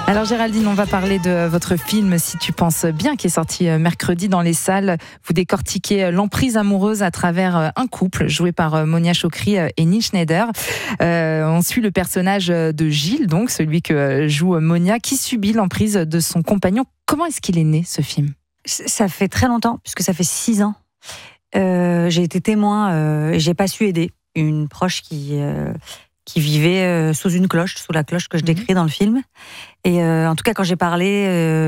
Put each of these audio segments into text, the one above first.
Alors Géraldine, on va parler de votre film Si tu penses bien, qui est sorti mercredi dans les salles. Vous décortiquez l'emprise amoureuse à travers un couple joué par Monia Chokri et Neil Schneider. On suit le personnage de Gilles, donc celui que joue Monia, qui subit l'emprise de son compagnon. Comment est-ce qu'il est né, ce film ? Ça fait très longtemps, puisque ça fait 6 ans. J'ai été témoin et j'ai pas su aider une proche qui vivait sous une cloche, sous la cloche que je décris dans le film. Et en tout cas, quand j'ai parlé,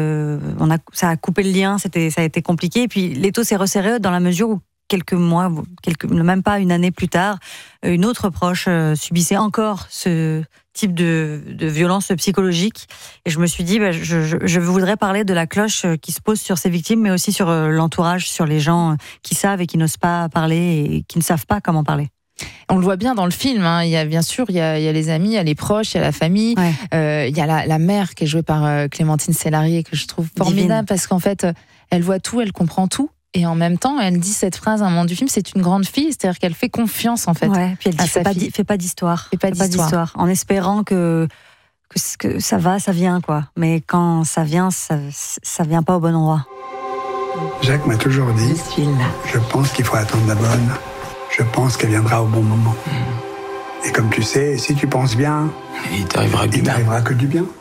ça a coupé le lien, ça a été compliqué. Et puis l'étau s'est resserré dans la mesure où quelques mois, même pas une année plus tard, une autre proche subissait encore ce type de violence psychologique. Et je me suis dit, je voudrais parler de la cloche qui se pose sur ces victimes, mais aussi sur l'entourage, sur les gens qui savent et qui n'osent pas parler et qui ne savent pas comment parler. On le voit bien dans le film, hein. Il y a les amis, il y a les proches, il y a la famille, il y a la mère qui est jouée par Clémentine Célarié, que je trouve formidable. Divine. Parce qu'en fait, elle voit tout, elle comprend tout. Et en même temps, elle dit cette phrase à un moment du film, c'est une grande fille, c'est-à-dire qu'elle fait confiance en fait. Ouais, puis elle dit fais pas d'histoire. Fais pas d'histoire. En espérant que ça va, ça vient quoi. Mais quand ça vient, ça vient pas au bon endroit. Jacques m'a toujours dit, je pense qu'il faut attendre la bonne. Je pense qu'elle viendra au bon moment. Et comme tu sais, si tu penses bien, il t'arrivera que du bien.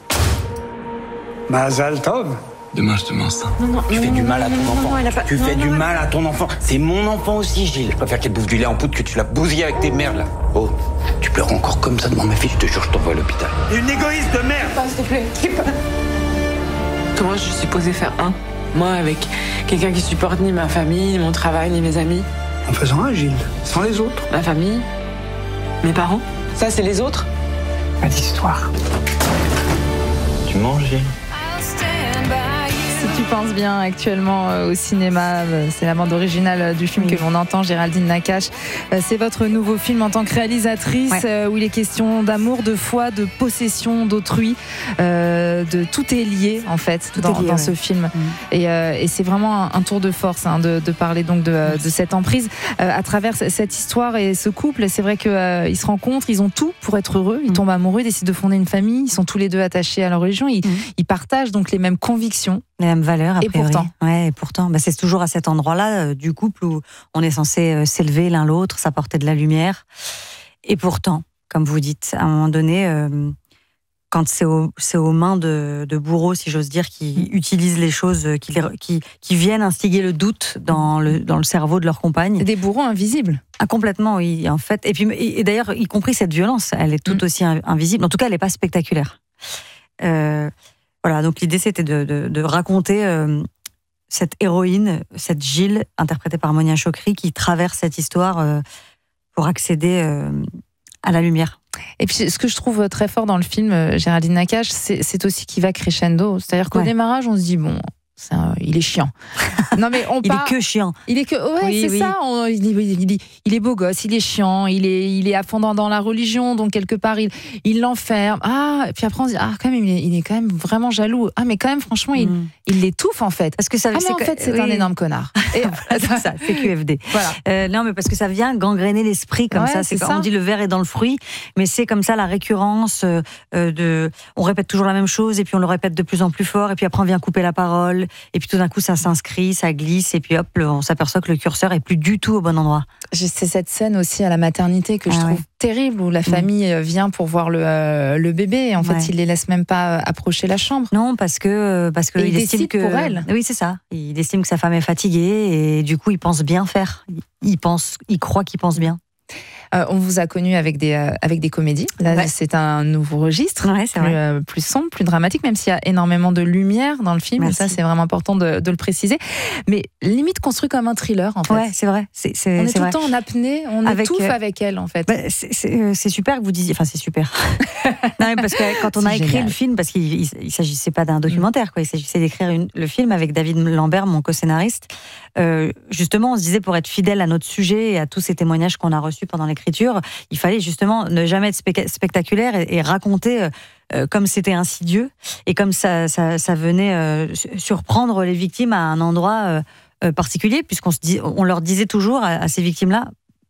Mazal Tov. Demain, je te mens ça. Non, tu fais du mal à ton enfant. Tu fais du mal à ton enfant. C'est mon enfant aussi, Gilles. Je préfère qu'elle bouffe du lait en poudre que tu l'as bousillé avec tes merdes, là. Oh, tu pleures encore comme ça devant ma fille, je te jure, je t'envoie à l'hôpital. Une égoïste de merde. S'il te plaît, comment je suis supposée faire un ? Moi, avec quelqu'un qui supporte ni ma famille, ni mon travail, ni mes amis. En faisant un, Gilles, sans les autres. Ma famille, mes parents. Ça, c'est les autres ? Pas d'histoire. Tu manges, Gilles ? Si tu penses bien, actuellement au cinéma, c'est la bande originale du film que l'on entend, Géraldine Nakache. C'est votre nouveau film en tant que réalisatrice, où il est question d'amour, de foi, de possession d'autrui, de tout est lié en fait dans ce film. Et c'est vraiment un tour de force de parler donc de cette emprise à travers cette histoire et ce couple. C'est vrai qu'ils se rencontrent, ils ont tout pour être heureux, ils tombent amoureux, ils décident de fonder une famille, ils sont tous les deux attachés à leur religion, ils partagent donc les mêmes convictions. Les mêmes valeurs, a priori. Et pourtant, c'est toujours à cet endroit-là du couple où on est censé s'élever l'un l'autre, s'apporter de la lumière. Et pourtant, comme vous dites, à un moment donné, quand c'est aux mains de bourreaux, si j'ose dire, qui utilisent les choses, qui viennent instiguer le doute dans le cerveau de leur compagne. Des bourreaux invisibles. Ah, complètement, oui, en fait. Et d'ailleurs, y compris cette violence, elle est tout aussi invisible. En tout cas, elle n'est pas spectaculaire. Voilà, donc l'idée c'était de raconter cette héroïne, cette Gilles, interprétée par Monia Chokri, qui traverse cette histoire pour accéder à la lumière. Et puis ce que je trouve très fort dans le film, Géraldine Nakache, c'est aussi qu'il va crescendo. C'est-à-dire qu'au démarrage, on se dit bon, il est chiant. Non mais il est que chiant. Il est que ça. Il est beau gosse, il est chiant, il est à fond dans la religion, donc quelque part il l'enferme. Et puis après on se dit quand même il est quand même vraiment jaloux. Mais quand même franchement il l'étouffe en fait. Parce que ça. C'est un énorme connard. Et c'est ça, c'est QFD. Voilà. Non mais parce que ça vient gangréner l'esprit comme ça. C'est ça. On dit le verre est dans le fruit, mais c'est comme ça la récurrence on répète toujours la même chose et puis on le répète de plus en plus fort et puis après on vient couper la parole. Et puis tout d'un coup, ça s'inscrit, ça glisse, et puis hop, on s'aperçoit que le curseur est plus du tout au bon endroit. C'est cette scène aussi à la maternité que je trouve terrible, où la famille vient pour voir le bébé, et en fait, il les laisse même pas approcher la chambre. Non, parce que il estime que pour elle. Oui, c'est ça. Il estime que sa femme est fatiguée, et du coup, il pense bien faire. Il croit qu'il pense bien. On vous a connu avec des comédies. Là, c'est un nouveau registre, plus sombre, plus dramatique, même s'il y a énormément de lumière dans le film. Ça, c'est vraiment important de le préciser. Mais limite construit comme un thriller, en fait. Ouais, c'est vrai. On est tout le temps en apnée, on étouffe avec elle, en fait. C'est super que vous disiez. Enfin, c'est super. Non, mais parce que quand on a écrit le film, parce qu'il s'agissait pas d'un documentaire, quoi. Il s'agissait d'écrire le film avec David Lambert, mon co-scénariste. Justement, on se disait, pour être fidèle à notre sujet et à tous ces témoignages qu'on a reçus pendant l'écriture, il fallait justement ne jamais être spectaculaire et raconter comme c'était insidieux et comme ça venait surprendre les victimes à un endroit particulier, puisqu'on leur disait toujours à ces victimes-là,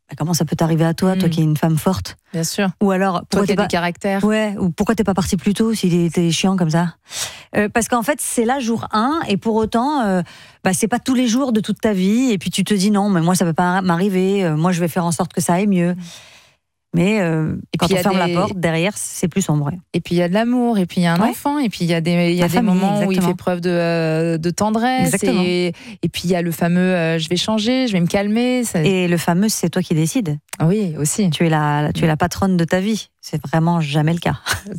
comment ça peut t'arriver à toi, toi qui es une femme forte? Bien sûr. Ou alors, toi qui as du caractère. Ouais, ou pourquoi t'es pas parti plus tôt s'il était chiant comme ça? Parce qu'en fait, c'est là jour 1, et pour autant, c'est pas tous les jours de toute ta vie, et puis tu te dis non, mais moi ça peut pas m'arriver, moi je vais faire en sorte que ça aille mieux. Mais quand on ferme la porte, derrière, c'est plus sombre. Et puis il y a de l'amour, et puis il y a un enfant, et puis il y a des moments où il fait preuve de tendresse. Et puis il y a le fameux je vais changer, je vais me calmer. Et le fameux c'est toi qui décides. Oui, aussi. Tu es la patronne de ta vie. C'est vraiment jamais le cas.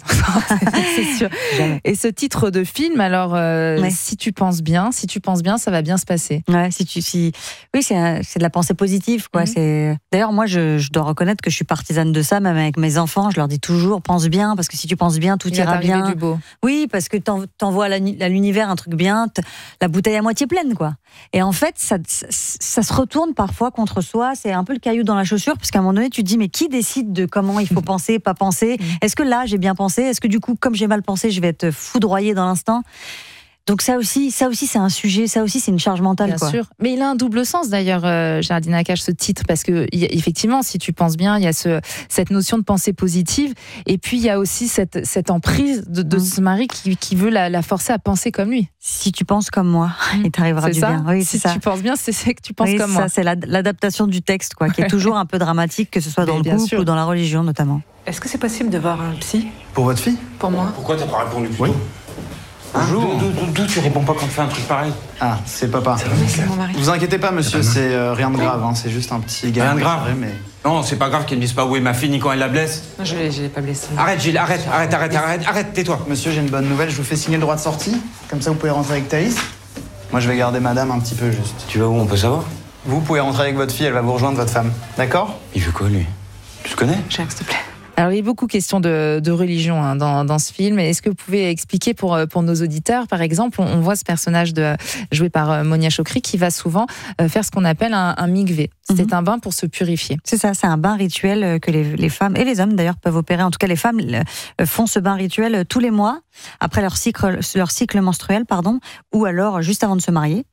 C'est sûr. Jamais. Et ce titre de film, alors, si tu penses bien, ça va bien se passer. Ouais, oui, c'est de la pensée positive, quoi. D'ailleurs, moi, je dois reconnaître que je suis partisane de ça, même avec mes enfants. Je leur dis toujours, pense bien, parce que si tu penses bien, tout ira bien. Du beau. Oui, parce que t'envoies à l'univers un truc bien, la bouteille à moitié pleine, quoi. Et en fait, ça se retourne parfois contre soi. C'est un peu le caillou dans la chaussure, parce qu'à un moment donné, tu te dis, mais qui décide de comment il faut penser, pas penser? Est-ce que là, j'ai bien pensé? Est-ce que du coup, comme j'ai mal pensé, je vais être foudroyée dans l'instant? Donc ça aussi, c'est un sujet, ça aussi, c'est une charge mentale. Bien sûr. Mais il a un double sens d'ailleurs, Géraldine Nakache, ce titre, parce que effectivement, si tu penses bien, il y a cette notion de pensée positive, et puis il y a aussi cette emprise de ce mari qui veut la forcer à penser comme lui. Si tu penses comme moi, il t'arrivera du bien. Oui, si tu penses bien, c'est que tu penses comme moi. C'est l'adaptation du texte, quoi, qui est toujours un peu dramatique, que ce soit dans le couple ou dans la religion notamment. Est-ce que c'est possible de voir un psy? Pour votre fille? Pour moi. Pourquoi t'as pas répondu plus tôt? Bonjour. D'où tu réponds pas quand tu fais un truc pareil? Ah, c'est papa. C'est mon mari. Vous inquiétez pas, monsieur, c'est rien de grave, c'est juste un petit gars. Rien de grave? Mais... Non, c'est pas grave qu'elle me dise pas où est ma fille ni quand elle la blesse. Non, je l'ai pas blessée. Arrête, Gilles, arrête, tais-toi. Monsieur, j'ai une bonne nouvelle, je vous fais signer le droit de sortie. Comme ça, vous pouvez rentrer avec Thaïs. Moi, je vais garder madame un petit peu juste. Tu vas où, on peut savoir? Vous pouvez rentrer avec votre fille, elle va vous rejoindre, votre femme. D'accord? Il veut quoi, lui? Tu te connais? Jacques, s'il te plaît. Alors, il y a beaucoup de questions de religion dans ce film. Est-ce que vous pouvez expliquer pour nos auditeurs, par exemple, on voit ce personnage joué par Monia Chokri qui va souvent faire ce qu'on appelle un mikvé. C'est un bain pour se purifier. C'est ça, c'est un bain rituel que les femmes et les hommes d'ailleurs peuvent opérer. En tout cas, les femmes font ce bain rituel tous les mois après leur cycle menstruel, ou alors juste avant de se marier.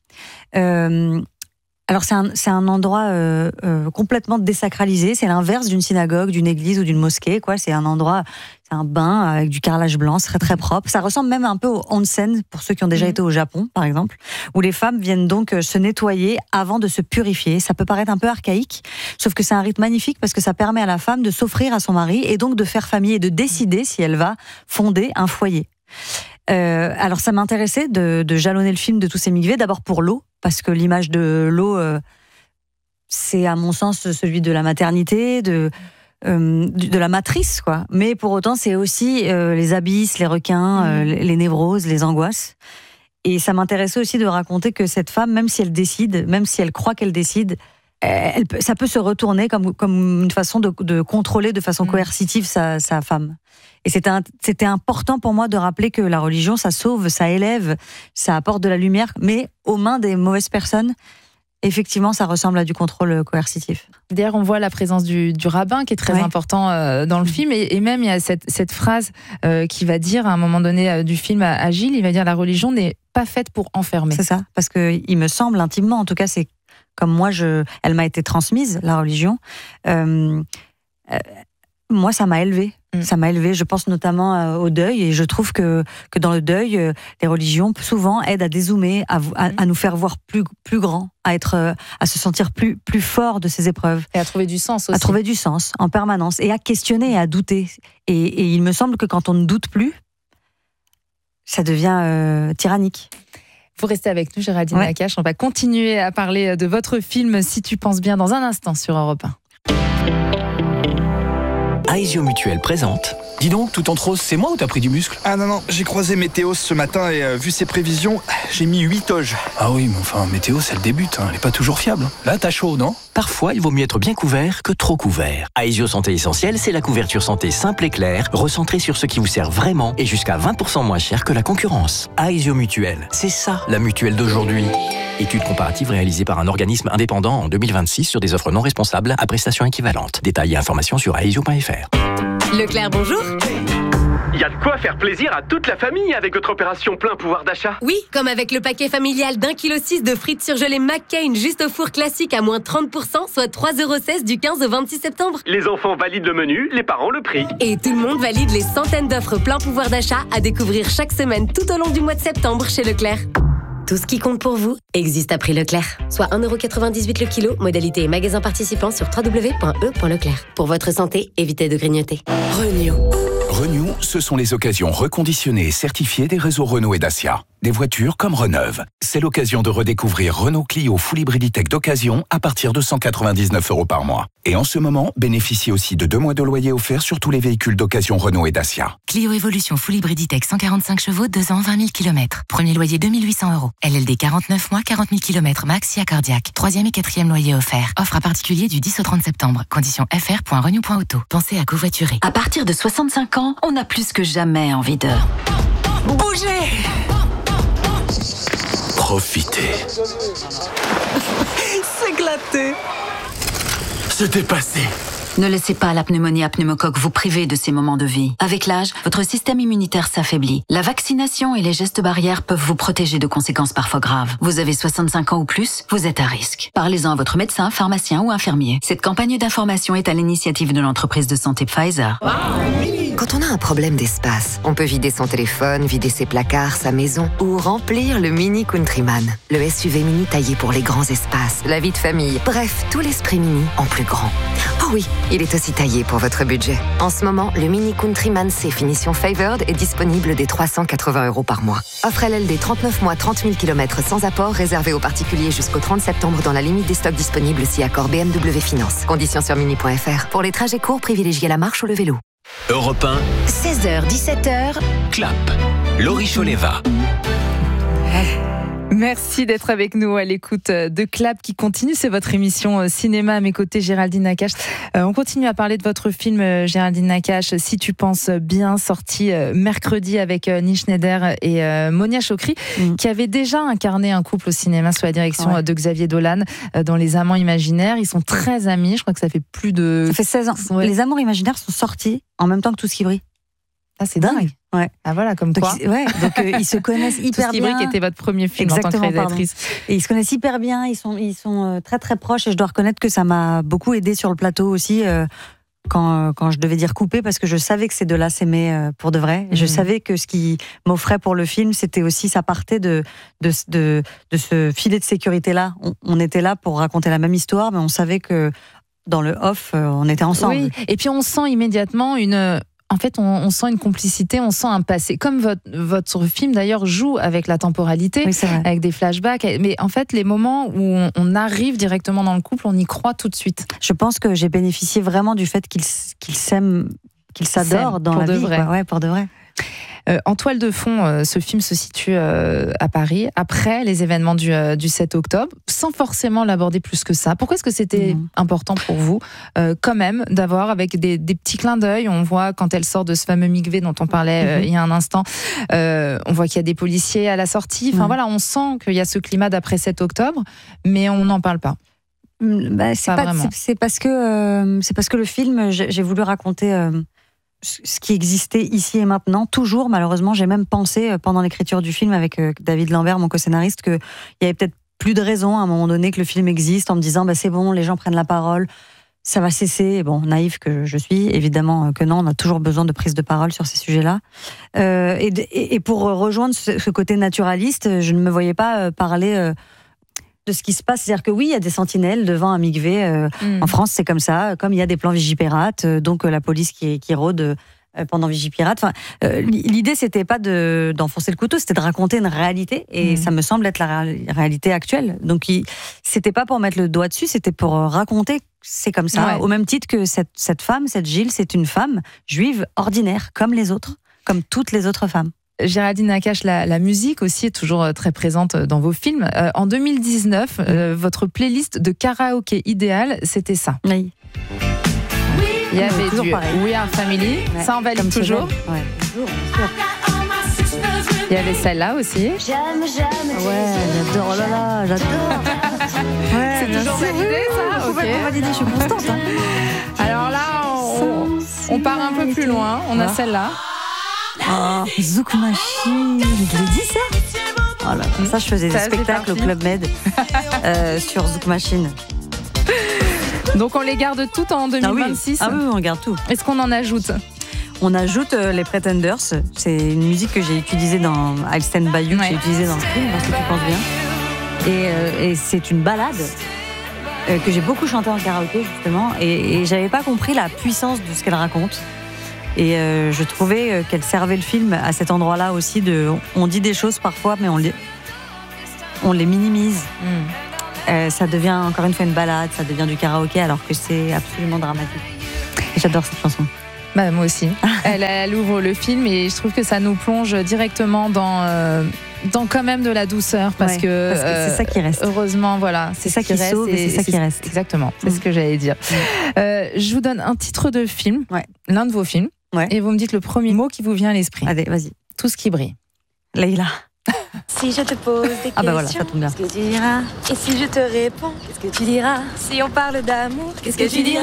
Alors c'est un endroit complètement désacralisé, c'est l'inverse d'une synagogue, d'une église ou d'une mosquée, quoi. C'est un endroit, c'est un bain avec du carrelage blanc, c'est très très propre. Ça ressemble même un peu au onsen pour ceux qui ont déjà été au Japon, par exemple, où les femmes viennent donc se nettoyer avant de se purifier. Ça peut paraître un peu archaïque, sauf que c'est un rite magnifique parce que ça permet à la femme de s'offrir à son mari et donc de faire famille et de décider si elle va fonder un foyer. Alors ça m'intéressait de jalonner le film de tous ces mikvés, d'abord pour l'eau, parce que l'image de l'eau, c'est à mon sens celui de la maternité, de la matrice, quoi. Mais pour autant, c'est aussi les abysses, les requins, les névroses, les angoisses. Et ça m'intéressait aussi de raconter que cette femme, même si elle décide, même si elle croit qu'elle décide, ça peut se retourner comme une façon de contrôler de façon coercitive sa femme. Et c'était important pour moi de rappeler que la religion, ça sauve, ça élève, ça apporte de la lumière, mais aux mains des mauvaises personnes, effectivement, ça ressemble à du contrôle coercitif. D'ailleurs, on voit la présence du rabbin qui est très important dans le film, et même il y a cette phrase qui va dire à un moment donné du film à Gilles, il va dire: la religion n'est pas faite pour enfermer. C'est ça, parce que il me semble intimement, en tout cas, c'est comme moi, elle m'a été transmise, la religion. Moi, ça m'a élevée. Ça m'a élevée. Je pense notamment au deuil, et je trouve que dans le deuil, les religions souvent aident à dézoomer, à nous faire voir plus grand, à se sentir plus fort de ces épreuves. Et à trouver du sens aussi. À trouver du sens en permanence, et à questionner et à douter. Et il me semble que quand on ne doute plus, ça devient tyrannique. Vous restez avec nous, Géraldine Nakache. On va continuer à parler de votre film Si tu penses bien dans un instant sur Europe 1. Aesio Mutuelle présente. Dis donc, tout en rose, c'est moi ou t'as pris du muscle? Ah non, j'ai croisé Météos ce matin et vu ses prévisions, j'ai mis 8 oges. Ah oui, mais enfin, Météos, elle débute, elle est pas toujours fiable. Là, t'as chaud, non? Parfois, il vaut mieux être bien couvert que trop couvert. Aesio Santé Essentielle, c'est la couverture santé simple et claire, recentrée sur ce qui vous sert vraiment et jusqu'à 20% moins cher que la concurrence. Aesio Mutuelle, c'est ça, la mutuelle d'aujourd'hui. Étude comparative réalisée par un organisme indépendant en 2026 sur des offres non responsables à prestations équivalentes. Détails et informations sur aesio.fr. Leclerc, bonjour. Il y a de quoi faire plaisir à toute la famille avec votre opération plein pouvoir d'achat. Oui, comme avec le paquet familial d'1,6 kg de frites surgelées McCain juste au four classique à moins 30%, soit 3,16€ du 15 au 26 septembre. Les enfants valident le menu, les parents le prix. Et tout le monde valide les centaines d'offres plein pouvoir d'achat à découvrir chaque semaine tout au long du mois de septembre chez Leclerc. Tout ce qui compte pour vous existe à prix Leclerc. Soit 1,98€ le kilo, modalité et magasin participant sur www.e.leclerc. Pour votre santé, évitez de grignoter. Renew. Renew, ce sont les occasions reconditionnées et certifiées des réseaux Renault et Dacia. Des voitures comme Reneuve. C'est l'occasion de redécouvrir Renault Clio Full Hybrid Tech d'occasion à partir de 199€ par mois. Et en ce moment, bénéficiez aussi de 2 mois de loyer offert sur tous les véhicules d'occasion Renault et Dacia. Clio Evolution Full Hybrid Tech 145 chevaux, 2 ans, 20 000 km. Premier loyer 2 800€. LLD 49 mois, 40 000 km max, SIA cardiaque. 3e et 4e loyer offert. Offre à particulier du 10 au 30 septembre. Conditions fr.renew.auto. Pensez à covoiturer. À partir de 65 ans, on a plus que jamais envie de bouger. Profitez. S'éclater. Se dépasser. Ne laissez pas la pneumonie à pneumocoque vous priver de ces moments de vie. Avec l'âge, votre système immunitaire s'affaiblit. La vaccination et les gestes barrières peuvent vous protéger de conséquences parfois graves. Vous avez 65 ans ou plus, vous êtes à risque. Parlez-en à votre médecin, pharmacien ou infirmier. Cette campagne d'information est à l'initiative de l'entreprise de santé Pfizer. Quand on a un problème d'espace, on peut vider son téléphone, vider ses placards, sa maison ou remplir le Mini Countryman. Le SUV mini taillé pour les grands espaces, la vie de famille, bref, tout l'esprit mini en plus grand. Oh oui, il est aussi taillé pour votre budget. En ce moment, le Mini Countryman C finition Favored est disponible dès 380€ par mois. Offre LLD 39 mois, 30 000 km sans apport, réservé aux particuliers jusqu'au 30 septembre dans la limite des stocks disponibles si accord BMW Finance. Conditions sur mini.fr. Pour les trajets courts, privilégiez la marche ou le vélo. Europe 1, 16h, 17h. Clap. Laurie Choleva. Merci d'être avec nous à l'écoute de Clap qui continue. C'est votre émission cinéma. À mes côtés, Géraldine Nakache. On continue à parler de votre film, Géraldine Nakache, Si tu penses bien, sorti mercredi avec Nils Schneider et Monia Chokri, qui avait déjà incarné un couple au cinéma sous la direction de Xavier Dolan dans Les Amants imaginaires. Ils sont très amis. Je crois que ça fait plus de... Ça fait 16 ans. Ouais. Les Amours imaginaires sont sortis en même temps que Tout ce qui brille. Ah, c'est dingue. Ouais. Ah voilà, comme quoi. Donc ils se connaissent hyper bien. Tout ce qui brille, qui était votre premier film en tant que réalisatrice. Et ils se connaissent hyper bien, ils sont très très proches et je dois reconnaître que ça m'a beaucoup aidé sur le plateau aussi quand je devais dire couper, parce que je savais que ces deux-là s'aimaient pour de vrai. Et je savais que ce qui m'offrait pour le film, c'était aussi, ça partait de ce filet de sécurité-là. On était là pour raconter la même histoire, mais on savait que dans le off, on était ensemble. Oui, et puis on sent immédiatement en fait, on sent une complicité, on sent un passé. Comme votre film, d'ailleurs, joue avec la temporalité, avec des flashbacks. Mais en fait, les moments où on arrive directement dans le couple, on y croit tout de suite. Je pense que j'ai bénéficié vraiment du fait qu'ils s'aiment, qu'ils s'adorent dans la vie. Ouais, pour de vrai. En toile de fond, ce film se situe à Paris, après les événements du 7 octobre, sans forcément l'aborder plus que ça. Pourquoi est-ce que c'était important pour vous, quand même, d'avoir avec des petits clins d'œil? On voit quand elle sort de ce fameux mikvé dont on parlait il y a un instant, on voit qu'il y a des policiers à la sortie. Enfin voilà, on sent qu'il y a ce climat d'après 7 octobre, mais on n'en parle pas. C'est parce que le film, j'ai voulu raconter... ce qui existait ici et maintenant, toujours, malheureusement. J'ai même pensé, pendant l'écriture du film, avec David Lambert, mon co-scénariste, qu'il y avait peut-être plus de raison à un moment donné que le film existe, en me disant c'est bon, les gens prennent la parole, ça va cesser. Et bon, naïve que je suis, évidemment que non, on a toujours besoin de prise de parole sur ces sujets-là. Et pour rejoindre ce côté naturaliste, je ne me voyais pas parler... de ce qui se passe, c'est-à-dire que oui, il y a des sentinelles devant un mikvé. En France, c'est comme ça. Comme il y a des plans Vigipirate, donc la police qui rôde pendant Vigipirate. Enfin, l'idée, c'était pas d'enfoncer le couteau, c'était de raconter une réalité. Et ça me semble être la réalité actuelle. Donc, c'était pas pour mettre le doigt dessus, c'était pour raconter. C'est comme ça. Ouais. Au même titre que cette femme, cette Gilles, c'est une femme juive ordinaire, comme les autres, comme toutes les autres femmes. Géraldine Nakache, la musique aussi est toujours très présente dans vos films. En 2019, votre playlist de karaoké idéal, c'était ça. Oui. Il y avait du We Are Family, ça on valide toujours. Ouais, toujours, bien sûr. Il y avait celle-là aussi. J'aime. Ouais, j'adore, oh là là, j'adore. Ouais, c'est toujours validé ça. Ok. Validé, je suis constante. Alors là, on part un peu plus loin. On a celle-là. Zouk Machine, je l'ai dit ça. Oh là là, ça je faisais des spectacles au Club Med sur Zouk Machine. Donc on les garde toutes en 2026. Ah oui, on garde tout. Est-ce qu'on en ajoute ? On ajoute les Pretenders. C'est une musique que j'ai utilisée dans I'll Stand By You, que j'ai utilisée dans le film, parce que tu penses bien. Et c'est une ballade que j'ai beaucoup chantée en karaoké, justement. Et j'avais pas compris la puissance de ce qu'elle raconte. Et je trouvais qu'elle servait le film à cet endroit-là aussi. On dit des choses parfois, mais on les minimise. Ça devient encore une fois une balade, ça devient du karaoké, alors que c'est absolument dramatique. Et j'adore cette chanson. Bah, moi aussi. Elle ouvre le film et je trouve que ça nous plonge directement dans quand même de la douceur parce que c'est ça qui reste. Heureusement, voilà, c'est ça qui sauve et c'est ça qui reste. Exactement, c'est ce que j'allais dire. Je vous donne un titre de film, l'un de vos films, et vous me dites le premier mot qui vous vient à l'esprit. Allez, vas-y. Tout ce qui brille. Leïla. Si je te pose des questions, bah voilà, ça tombe bien. qu'est-ce que tu diras? Et si je te réponds, qu'est-ce que tu diras? Si on parle d'amour, qu'est-ce que tu diras?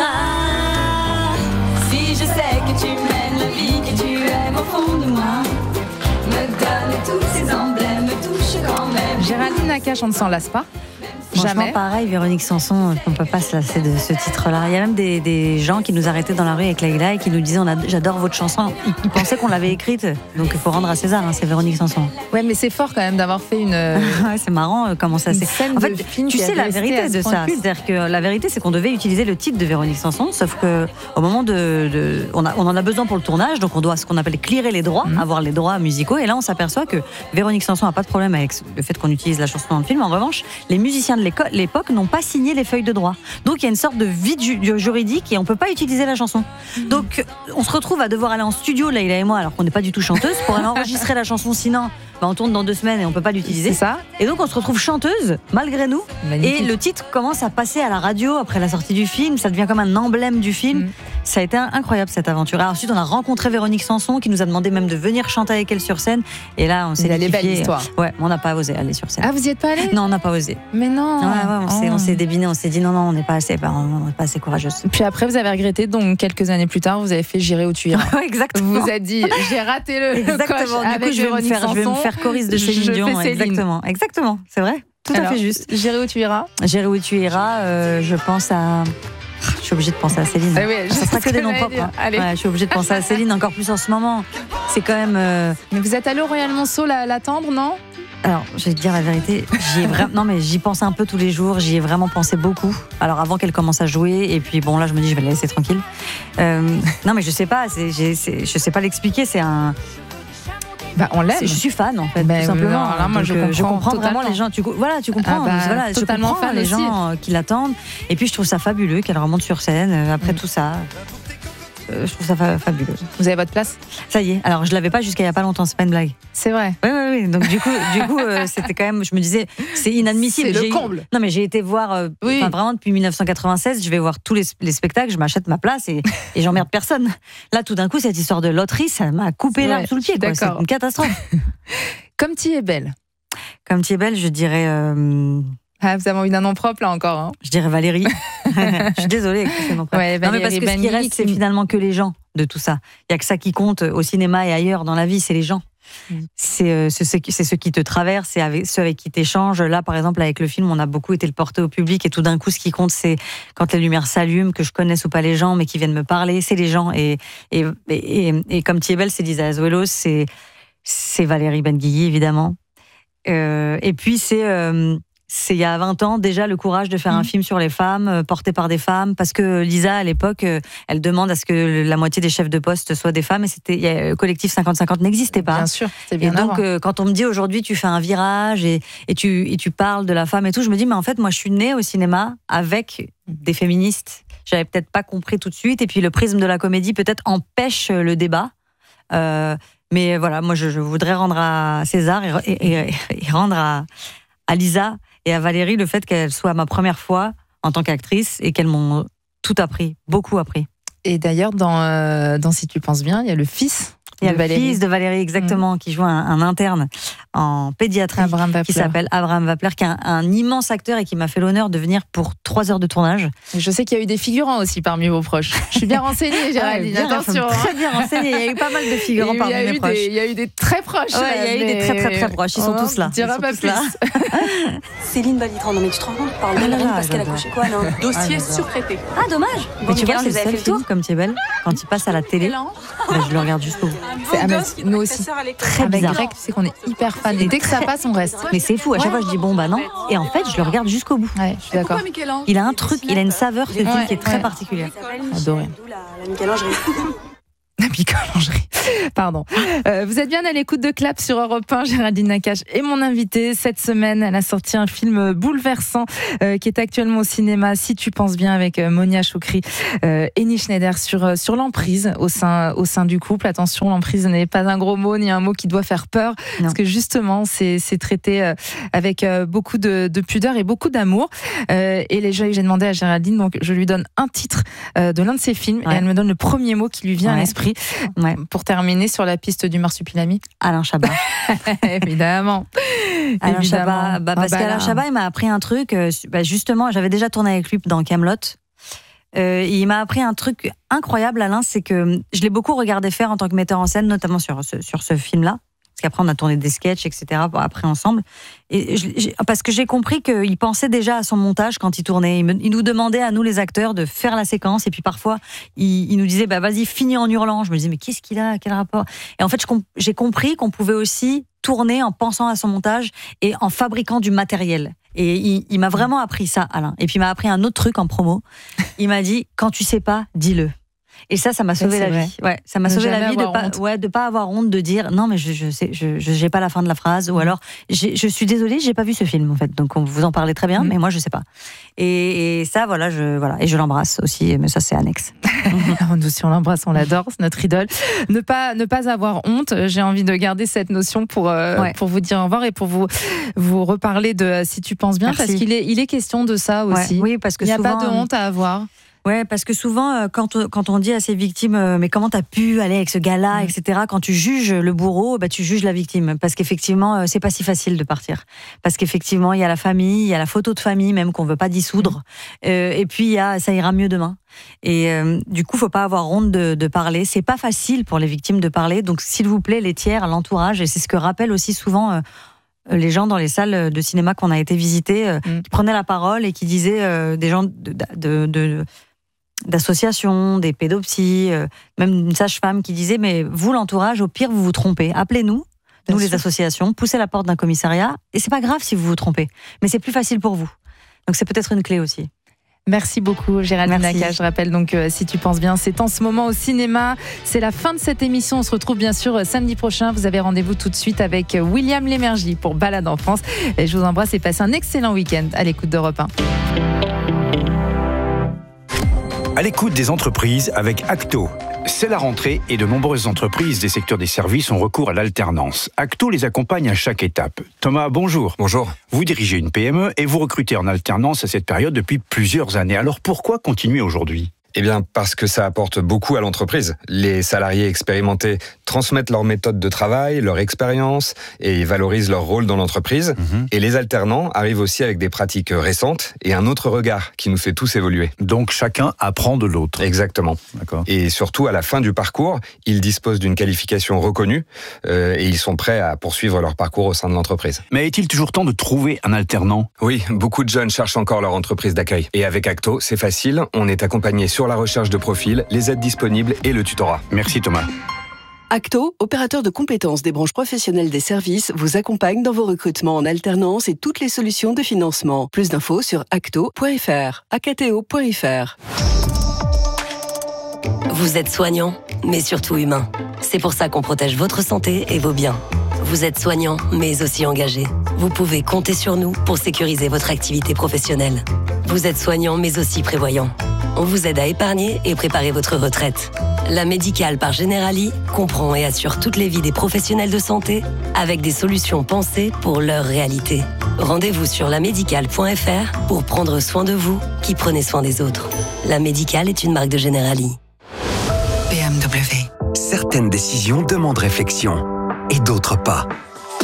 Si je sais que tu mènes la vie que tu aimes au fond de moi, me donne tous ces emblèmes, me touche quand même. Géraldine Nakache, on ne s'en lasse pas. Franchement, pareil, Véronique Sanson, on ne peut pas se lasser de ce titre-là. Il y a même des gens qui nous arrêtaient dans la rue avec Leïla et qui nous disaient j'adore votre chanson. Ils pensaient qu'on l'avait écrite, donc il faut rendre à César, c'est Véronique Sanson. Ouais, mais c'est fort quand même d'avoir fait une. Ouais, c'est marrant comment ça s'est. En fait, tu sais la vérité de ça. C'est-à-dire que la vérité, c'est qu'on devait utiliser le titre de Véronique Sanson, sauf que au moment on en a besoin pour le tournage, donc on doit ce qu'on appelle clearer les droits, avoir les droits musicaux. Et là, on s'aperçoit que Véronique Sanson n'a pas de problème avec le fait qu'on utilise la chanson dans le film. En revanche, les musiciens de l'époque n'ont pas signé les feuilles de droit. Donc il y a une sorte de vide juridique et on peut pas utiliser la chanson. Donc on se retrouve à devoir aller en studio, Leïla et moi, alors qu'on n'est pas du tout chanteuse, pour aller enregistrer la chanson. Sinon, on tourne dans 2 semaines et on peut pas l'utiliser. C'est ça. Et donc on se retrouve chanteuse malgré nous. Magnifique. Et le titre commence à passer à la radio après la sortie du film. Ça devient comme un emblème du film. Ça a été incroyable cette aventure. Alors, ensuite on a rencontré Véronique Sanson qui nous a demandé même de venir chanter avec elle sur scène. Et là on s'est dit belle histoire. Ouais, on n'a pas osé aller sur scène. Ah, vous y êtes pas allée? Non, on n'a pas osé. Mais non. Ouais, on s'est débiné, on s'est dit non, on n'est pas assez courageuse. Puis après, vous avez regretté, donc quelques années plus tard, vous avez fait J'irai où tu iras. Exactement. Vous vous êtes dit, j'ai raté le coche avec Véronique Sanson. Je vais me faire choriste de Céline Dion. Exactement, c'est vrai. Tout à fait juste. J'irai où tu iras. J'irai où tu iras, je pense à. Je suis obligée de penser à Céline. Ah oui, ça sera que des noms propres. Je suis obligée de penser à Céline encore plus en ce moment. C'est quand même. Mais vous êtes allé au Royal Monceau l'attendre, non? Alors, je vais te dire la vérité, non mais j'y pense un peu tous les jours, j'y ai vraiment pensé beaucoup. Alors avant qu'elle commence à jouer, et puis bon là je me dis je vais la laisser tranquille. Non mais je sais pas, je sais pas l'expliquer, c'est un. On l'aime. Je suis fan en fait, tout simplement. Alors là, moi, je comprends vraiment les gens. Tu comprends. Je comprends les gens qui l'attendent. Et puis je trouve ça fabuleux qu'elle remonte sur scène après tout ça. Je trouve ça fabuleux. Vous avez votre place? Ça y est. Alors je l'avais pas jusqu'à il y a pas longtemps. C'est pas une blague. C'est vrai. Oui. Donc du coup, c'était quand même. Je me disais, c'est inadmissible. C'est le comble. Non mais j'ai été voir. Vraiment depuis 1996, je vais voir tous les spectacles. Je m'achète ma place et j'emmerde personne. Là, tout d'un coup, cette histoire de loterie, ça m'a coupé l'herbe sous le pied. C'est une catastrophe. Comme tu es belle. Comme tu es belle, je dirais. Vous avez envie d'un nom propre là encore, hein. Je dirais Valérie. Je suis désolée. Non, mais parce que ce qui reste, c'est finalement que les gens de tout ça. Il n'y a que ça qui compte au cinéma et ailleurs dans la vie, c'est les gens. C'est ceux qui te traversent, c'est ceux avec qui tu échanges. Là, par exemple, avec le film, on a beaucoup été le porter au public et tout d'un coup, ce qui compte, c'est quand les lumières s'allument, que je connaisse ou pas les gens, mais qui viennent me parler, c'est les gens. Et comme tu es belle, c'est Lisa Azuelos, c'est Valérie Benguigui, évidemment. Et puis, c'est il y a 20 ans déjà le courage de faire un film sur les femmes, porté par des femmes, parce que Lisa à l'époque elle demande à ce que la moitié des chefs de poste soient des femmes, et le collectif 50-50 n'existait pas. Bien sûr, c'est bien. Et donc quand on me dit aujourd'hui tu fais un virage et tu parles de la femme et tout, je me dis mais en fait moi je suis née au cinéma avec des féministes. J'avais peut-être pas compris tout de suite, et puis le prisme de la comédie peut-être empêche le débat. Mais voilà, moi je voudrais rendre à César et rendre à Lisa et à Valérie le fait qu'elles soient ma première fois en tant qu'actrice et qu'elles m'ont tout appris, beaucoup appris. Et d'ailleurs, dans Si tu penses bien, il y a le fils. Il y a le fils de Valérie, exactement, qui joue un interne en pédiatrie qui s'appelle Abraham Wapler, qui est un immense acteur et qui m'a fait l'honneur de venir pour 3 heures de tournage. Je sais qu'il y a eu des figurants aussi parmi vos proches. Je suis bien renseignée, Géraldine. Attention. Très bien renseignée. Il y a eu pas mal de figurants parmi mes proches. Il y a eu des très proches. Ouais, il y a eu des très très très proches. Ils sont tous là. Tu diras pas plus. Céline Balitran, non mais tu te rends compte, parle de Marine parce qu'elle a couché quoi, non? Dossier surtraité. Ah, dommage. Mais tu vois, c'est le seul film comme tu es belle. Quand il passe à la télé, je le regarde jusqu'au bout. Nous aussi. Très bizarre. Greg, tu sais qu'on est hyper fan. Et dès que ça passe, on reste. Mais c'est fou. À chaque fois, je dis bon bah non. Et en fait, je le regarde jusqu'au bout. Ouais, je suis d'accord. Il a un truc, il a une saveur ce film qui est très particulière. Adoré. La Michel-Angerie. La Michel-Angerie. Pardon. Vous êtes bien à l'écoute de Clap sur Europe 1. Géraldine Nakache est mon invitée. Cette semaine, elle a sorti un film bouleversant qui est actuellement au cinéma, Si tu penses bien, avec Monia Chokri et Nils Schneider sur l'emprise au sein du couple. Attention, l'emprise n'est pas un gros mot ni un mot qui doit faire peur, parce que justement, c'est traité avec beaucoup de pudeur et beaucoup d'amour. Et j'ai demandé à Géraldine, donc je lui donne un titre de l'un de ses films et elle me donne le premier mot qui lui vient à l'esprit. Pour terminer sur la piste du marsupilami. Alain Chabat. Évidemment. Alain Chabat, parce qu'Alain Chabat, il m'a appris un truc. Justement, j'avais déjà tourné avec lui dans Kaamelott. Il m'a appris un truc incroyable, Alain, c'est que je l'ai beaucoup regardé faire en tant que metteur en scène, notamment sur ce film-là. Parce qu'après, on a tourné des sketchs, etc. Après, ensemble. Et parce que j'ai compris qu'il pensait déjà à son montage quand il tournait. Il nous demandait à nous, les acteurs, de faire la séquence. Et puis parfois, il nous disait, vas-y, finis en hurlant. Je me disais, mais qu'est-ce qu'il a? Quel rapport? Et en fait, j'ai compris qu'on pouvait aussi tourner en pensant à son montage et en fabriquant du matériel. Et il m'a vraiment appris ça, Alain. Et puis, il m'a appris un autre truc en promo. Il m'a dit, quand tu sais pas, dis-le. Et ça m'a sauvé la vie. Ouais, ça m'a sauvé la vie de pas avoir honte de dire non mais j'ai pas la fin de la phrase ou alors je suis désolée, j'ai pas vu ce film en fait. Donc vous en parlez très bien, mais moi je sais pas. Et ça voilà, et je l'embrasse aussi, mais ça c'est annexe. Nous aussi on l'embrasse, on l'adore, c'est notre idole. Ne pas avoir honte. J'ai envie de garder cette notion pour vous dire au revoir et pour vous reparler de Si tu penses bien. Merci. Parce qu'il est question de ça aussi. Oui, parce que il n'y a pas de honte à avoir. Ouais, parce que souvent, quand on dit à ces victimes, mais comment t'as pu aller avec ce gars-là, etc., quand tu juges le bourreau, tu juges la victime. Parce qu'effectivement, c'est pas si facile de partir. Parce qu'effectivement, il y a la famille, il y a la photo de famille même qu'on veut pas dissoudre. Et puis, il y a ça ira mieux demain. Et du coup, faut pas avoir honte de parler. C'est pas facile pour les victimes de parler. Donc, s'il vous plaît, les tiers, l'entourage, et c'est ce que rappellent aussi souvent les gens dans les salles de cinéma qu'on a été visiter, qui prenaient la parole et qui disaient des gens d'associations, des pédopsies, même une sage-femme qui disait mais vous l'entourage, au pire vous vous trompez, appelez-nous, nous les associations, poussez la porte d'un commissariat et c'est pas grave si vous vous trompez, mais c'est plus facile pour vous. Donc c'est peut-être une clé aussi. Merci beaucoup Géraldine Nakache. Je rappelle donc Si tu penses bien, c'est en ce moment au cinéma. C'est la fin de cette émission. On se retrouve bien sûr samedi prochain. Vous avez rendez-vous tout de suite avec William Lémergie pour Balade en France. Et je vous embrasse et passez un excellent week-end à l'écoute d'Europe 1. À l'écoute des entreprises avec Acto. C'est la rentrée et de nombreuses entreprises des secteurs des services ont recours à l'alternance. Acto les accompagne à chaque étape. Thomas, bonjour. Bonjour. Vous dirigez une PME et vous recrutez en alternance à cette période depuis plusieurs années. Alors pourquoi continuer aujourd'hui ? Eh bien, parce que ça apporte beaucoup à l'entreprise. Les salariés expérimentés transmettent leur méthode de travail, leur expérience et valorisent leur rôle dans l'entreprise. Et les alternants arrivent aussi avec des pratiques récentes et un autre regard qui nous fait tous évoluer. Donc chacun apprend de l'autre. Exactement. D'accord. Et surtout, à la fin du parcours, ils disposent d'une qualification reconnue et ils sont prêts à poursuivre leur parcours au sein de l'entreprise. Mais est-il toujours temps de trouver un alternant ? Oui, beaucoup de jeunes cherchent encore leur entreprise d'accueil. Et avec Acto, c'est facile, on est accompagné sur la recherche de profil, les aides disponibles et le tutorat. Merci Thomas. Acto, opérateur de compétences des branches professionnelles des services, vous accompagne dans vos recrutements en alternance et toutes les solutions de financement. Plus d'infos sur acto.fr, acto.fr. Vous êtes soignant, mais surtout humain. C'est pour ça qu'on protège votre santé et vos biens. Vous êtes soignant, mais aussi engagé. Vous pouvez compter sur nous pour sécuriser votre activité professionnelle. Vous êtes soignant, mais aussi prévoyant. On vous aide à épargner et préparer votre retraite. La Médicale par Generali comprend et assure toutes les vies des professionnels de santé avec des solutions pensées pour leur réalité. Rendez-vous sur lamédicale.fr pour prendre soin de vous qui prenez soin des autres. La Médicale est une marque de Generali. BMW. Certaines décisions demandent réflexion et d'autres pas.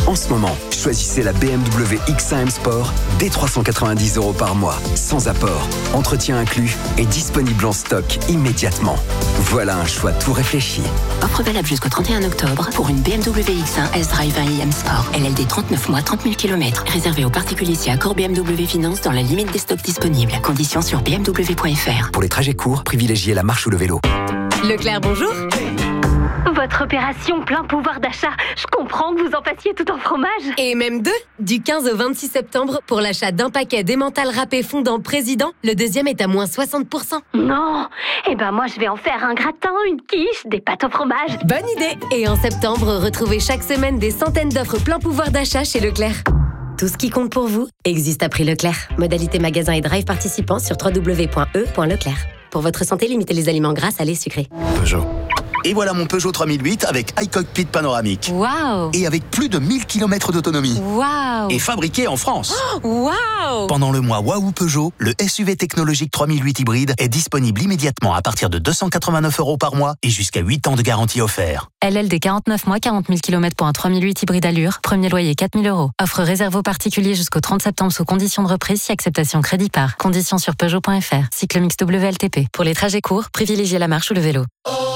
En ce moment, choisissez la BMW X1 M Sport dès 390 € par mois, sans apport, entretien inclus et disponible en stock immédiatement. Voilà un choix tout réfléchi. Offre valable jusqu'au 31 octobre pour une BMW X1 S-Drive 1 iM Sport. LLD 39 mois, 30 000 km. Réservé aux particuliers si accord BMW Finance dans la limite des stocks disponibles. Conditions sur bmw.fr. Pour les trajets courts, privilégiez la marche ou le vélo. Leclerc, bonjour. Votre opération plein pouvoir d'achat, je comprends que vous en fassiez tout en fromage. Et même deux. Du 15 au 26 septembre, pour l'achat d'un paquet d'emmental râpé fondant Président, le deuxième est à moins 60%. Non, eh ben moi je vais en faire un gratin, une quiche, des pâtes au fromage. Bonne idée. Et en septembre, retrouvez chaque semaine des centaines d'offres plein pouvoir d'achat chez Leclerc. Tout ce qui compte pour vous existe à prix Leclerc. Modalité magasin et drive participants sur www.e.leclerc. Pour votre santé, limitez les aliments gras, salés, sucrés. Peugeot. Et voilà mon Peugeot 3008 avec iCockpit panoramique. Waouh! Et avec plus de 1000 km d'autonomie. Waouh! Et fabriqué en France. Waouh! Pendant le mois Waouh Peugeot, le SUV technologique 3008 hybride est disponible immédiatement à partir de 289 € par mois et jusqu'à 8 ans de garantie offert. LLD 49 mois, 40 000 km pour un 3008 hybride allure. Premier loyer 4 000 €. Offre réservée aux particuliers jusqu'au 30 septembre sous conditions de reprise si acceptation crédit par. Conditions sur Peugeot.fr. Cycle mix WLTP. Pour les trajets courts, privilégiez la marche ou le vélo.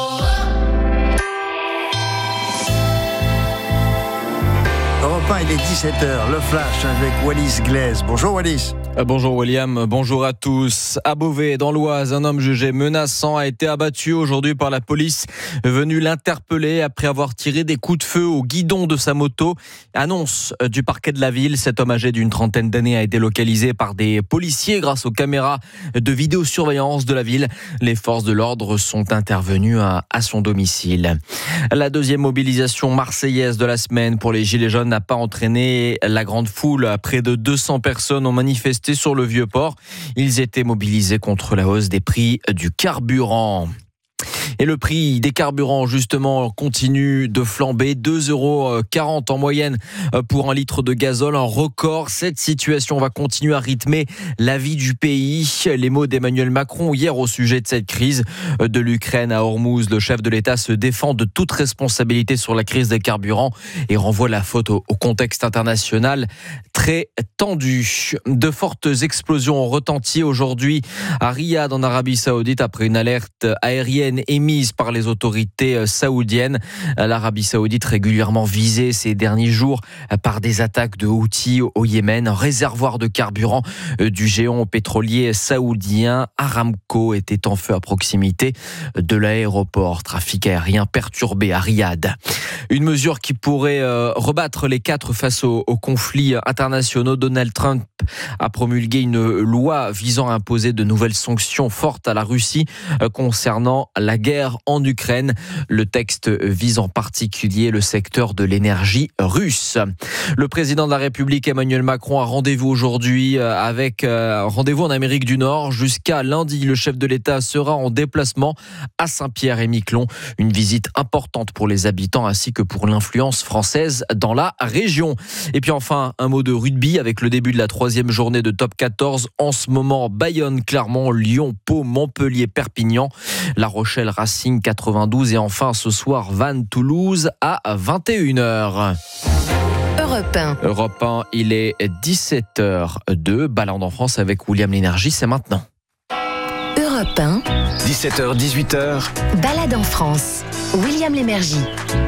Europe 1, il est 17h, le flash avec Wallis Glaise. Bonjour Wallis. Bonjour William, bonjour à tous. À Beauvais, dans l'Oise, un homme jugé menaçant a été abattu aujourd'hui par la police venue l'interpeller après avoir tiré des coups de feu au guidon de sa moto. Annonce du parquet de la ville, cet homme âgé d'une trentaine d'années a été localisé par des policiers grâce aux caméras de vidéosurveillance de la ville. Les forces de l'ordre sont intervenues à son domicile. La deuxième mobilisation marseillaise de la semaine pour les Gilets jaunes n'a pas entraîné la grande foule. Près de 200 personnes ont manifesté sur le Vieux-Port. Ils étaient mobilisés contre la hausse des prix du carburant. Et le prix des carburants, justement, continue de flamber. 2,40 € en moyenne pour un litre de gazole, un record. Cette situation va continuer à rythmer la vie du pays. Les mots d'Emmanuel Macron hier au sujet de cette crise de l'Ukraine à Hormuz. Le chef de l'État se défend de toute responsabilité sur la crise des carburants et renvoie la faute au contexte international très tendu. De fortes explosions ont retenti aujourd'hui à Riyad, en Arabie Saoudite, après une alerte aérienne émise par les autorités saoudiennes. L'Arabie Saoudite régulièrement visée ces derniers jours par des attaques de Houthis au Yémen. Un réservoir de carburant du géant pétrolier saoudien Aramco était en feu à proximité de l'aéroport. Trafic aérien perturbé à Riyad. Une mesure qui pourrait rebattre les cartes face aux conflits internationaux. Donald Trump a promulgué une loi visant à imposer de nouvelles sanctions fortes à la Russie concernant la guerre en Ukraine. Le texte vise en particulier le secteur de l'énergie russe. Le président de la République, Emmanuel Macron, a rendez-vous aujourd'hui avec rendez-vous en Amérique du Nord. Jusqu'à lundi, le chef de l'État sera en déplacement à Saint-Pierre-et-Miquelon. Une visite importante pour les habitants ainsi que pour l'influence française dans la région. Et puis enfin, un mot de rugby avec le début de la 3e journée de top 14. En ce moment, Bayonne, Clermont, Lyon, Pau, Montpellier, Perpignan, La Rochelle, Racing 92 et enfin ce soir Vannes, Toulouse à 21h. Europe 1, il est 17h02. Balade en France avec William Lénergie, c'est maintenant. Europe 1. 17h, 18h. Balade en France. William Lémergie.